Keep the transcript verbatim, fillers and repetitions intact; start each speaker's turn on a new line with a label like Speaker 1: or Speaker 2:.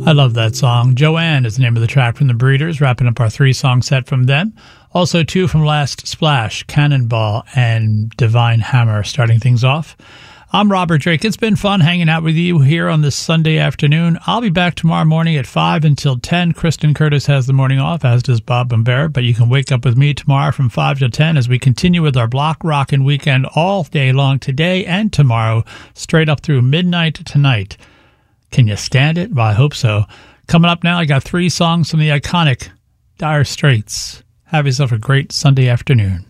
Speaker 1: I love that song. Joanne is the name of the track from the Breeders, wrapping up our three-song set from them. Also two from Last Splash, Cannonball and Divine Hammer, starting things off. I'm Robert Drake. It's been fun hanging out with you here on this Sunday afternoon. I'll be back tomorrow morning at five until ten. Kristen Curtis has the morning off, as does Bob Bombera, but you can wake up with me tomorrow from five to ten as we continue with our block rockin' weekend all day long today and tomorrow, straight up through midnight tonight. Can you stand it? Well, I hope so. Coming up now, I got three songs from the iconic Dire Straits. Have yourself a great Sunday afternoon.